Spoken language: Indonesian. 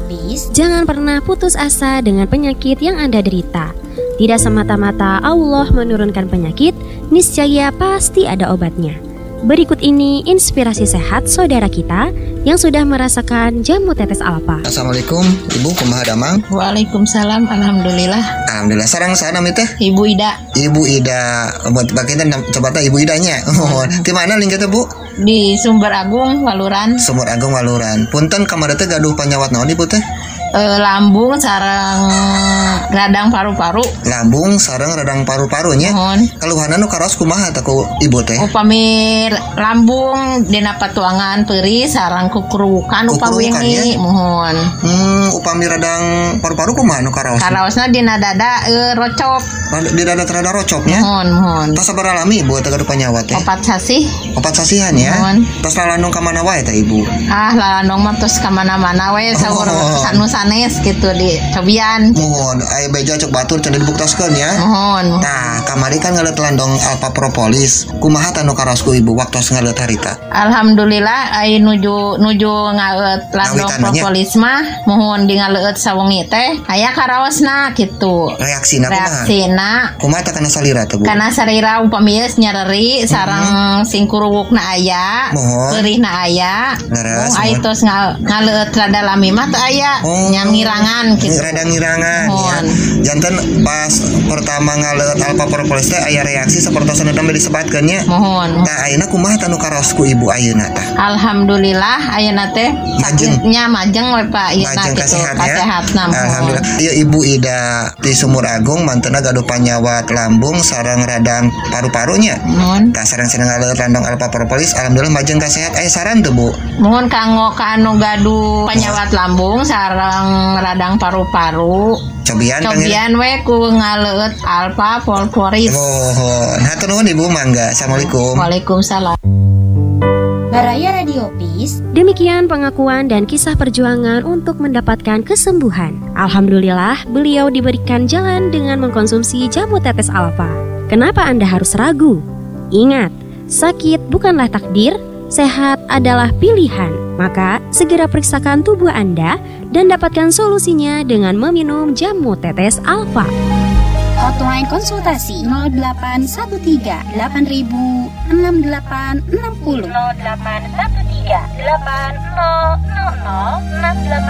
Radiopis, jangan pernah putus asa dengan penyakit yang Anda derita. Tidak semata-mata Allah menurunkan penyakit, niscaya pasti ada obatnya. Berikut ini inspirasi sehat saudara kita yang sudah merasakan jamu tetes alfa. Assalamualaikum, Ibu kumaha damang? Waalaikumsalam, alhamdulillah. Alhamdulillah. Sarang saya nami teh? Ibu Ida. Ibu Ida. Bagian coba teh Ibu Idanya. Di mana link kita, Bu? Di Sumber Agung, Waluran. Sumber Agung Waluran. Punten kamari teh gaduh panyawat naon Ibu teh? Lambung sareng radang paru-paru. Lambung sareng radang paru-parunya. Keluhanan nu karos kumaha teh ku Ibu teh? Upami lambung dina patuangan peuri sareng kukurukan upami wingi mohon. Upami radang paru-paru kumaha nu karos? Karaosna dina dada rocop. Di dada rada rocopnya. Mohon. Tas sabaraha lami Ibu teh gaduh panyawat teh? 4 sasih. 4 sasihan ya. Tas lalandung ka mana wae teh Ibu? Lalandung mah tos ka mana-mana we saur sanes gitu di cobian. Mohon, aya beja cok batur cenah dibuktaskeun ya. Mohon. Nah, kamari kan ngaleut landong alfa propolis. Kumaha tanu karosku Ibu waktos ngaleut harita? Alhamdulillah ai nuju ngaleut landong propolis mah mohon di ngaleut sawengi teh aya karaosna kitu. Reaksina kumaha teh kana salira teh Bu? Kana salira upami geus nyareri sareng singkuruwukna aya, peurihna aya. Ai tos ngaleut rada lami mah teh aya. Ngirangan gitu. Rada ngirangan ya. Janten pas pertama ngaleut alfa propolis teh aya reaksi sapertosna teh disebatkeun nya. Mohon. Tah ayeuna kumaha tanu karosku Ibu ayeuna tah? Alhamdulillah ayeuna teh sakitnya majeng we Pak ayeuna gitu. Kasehatna. Alhamdulillah. Ieu Ibu Ida di Sumur Agung mantenna gaduh panyawat lambung sareng radang paru-parunya. Tah sareng ngaleut landong alfa propolis alhamdulillah majeng kasehat. Aya saran teu Bu? Mohon kanggo ka anu gaduh panyawat lambung sareng radang paru-paru. Cobian we ku ngaleut alfa propolis. Hatur nuhun Ibu, mangga. Assalamualaikum. Waalaikumsalam. Baraya Radiopis. Demikian pengakuan dan kisah perjuangan untuk mendapatkan kesembuhan. Alhamdulillah, beliau diberikan jalan dengan mengkonsumsi jamu tetes alfa. Kenapa Anda harus ragu? Ingat, sakit bukanlah takdir, sehat adalah pilihan. Maka segera periksakan tubuh Anda dan dapatkan solusinya dengan meminum jamu tetes alfa. Hotline konsultasi 0813 8000 6860 0813 8000 6860.